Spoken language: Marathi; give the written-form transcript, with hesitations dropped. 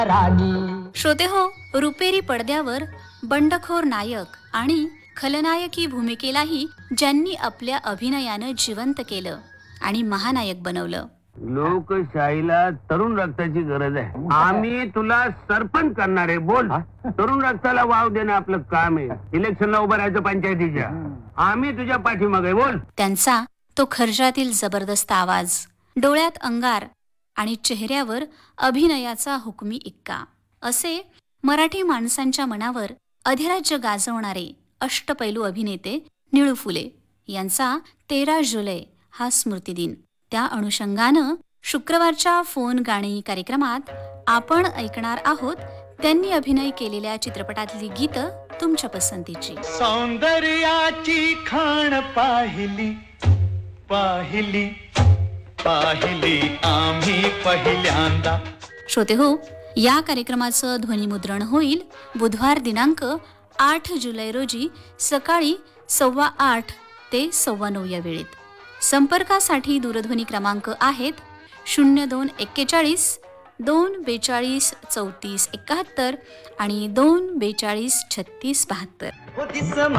श्रोते हो, रुपेरी पडद्यावर बंडखोर नायक आणि खलनायकी भूमिकेलाही ज्यांनी आपल्या अभिनयानं जिवंत केलं आणि महानायक बनवलं. लोकशाहीला तरुण रक्ताची गरज आहे. आम्ही तुला सरपंच करणार आहे. बोल. तरुण रक्ताला वाव देणं आपलं काम आहे. इलेक्शनला उभं राहायचं पंचायतीच्या. आम्ही तुझ्या पाठीमागे. बोल. त्यांचा तो खर्जातील जबरदस्त आवाज, डोळ्यात अंगार आणि चेहऱ्यावर अभिनयाचा हुकमी इक्का, असे मराठी माणसांच्या मनावर अधिराज्य गाजवणारे अष्टपैलू अभिनेते निळू फुले यांचा 13 जुलै हा स्मृतिदिन. त्या अनुषंगानं शुक्रवारच्या फोन गाणी कार्यक्रमात आपण ऐकणार आहोत त्यांनी अभिनय केलेल्या चित्रपटातली गीतं तुमच्या पसंतीची. सौंदर्याची खाण पाहिली पाहिली पाहिली आम्ही पहिल्यांदा. श्रोते हो, या कार्यक्रमाचं ध्वनिमुद्रण होईल बुधवार दिनांक 8 जुलै रोजी सकाळी 8:15 ते 9:15 या वेळेत. संपर्कासाठी दूरध्वनी क्रमांक आहेत 0241 242 34 71 आणि 242 36 72.